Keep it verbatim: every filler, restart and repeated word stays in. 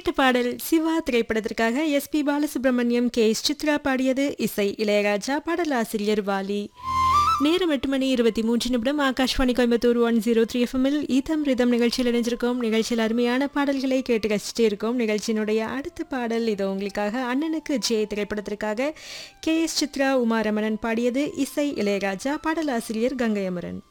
கேட்ட பாடல் சிவா திரைப்படத்திற்காக S B Balasubramaniam K S Chitra பாடியது. இசை இளையராஜா, பாடலாசிரியர் வாலி. நேரம் எட்டு மணி இருபத்தி மூன்று நிமிடம். Akashvani Coimbatore one zero three எஃப்எம்மில் ஈதம் ரிதம் நிகழ்ச்சியில் இணைஞ்சிருக்கோம். நிகழ்ச்சியில் அருமையான பாடல்களை கேட்டு ரசிச்சிட்டே இருக்கோம். நிகழ்ச்சியினுடைய அடுத்த பாடல் இது உங்களுக்காக. அண்ணனுக்கு ஜெய் திரைப்படத்திற்காக கே எஸ் சித்ரா, உமா ரமணன் பாடியது. இசை இளையராஜா, பாடலாசிரியர் கங்கை அமரன்.